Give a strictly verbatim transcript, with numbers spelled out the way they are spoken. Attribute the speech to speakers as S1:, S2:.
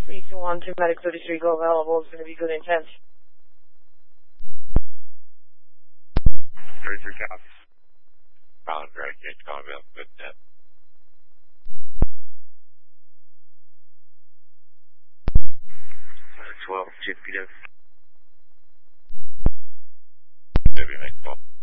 S1: three two one, two medic thirty-three, go available. It's going to be good intent.
S2: thirty-three copies. Pound drag gauge, call available, good intent. twelve, G P W. W, make call.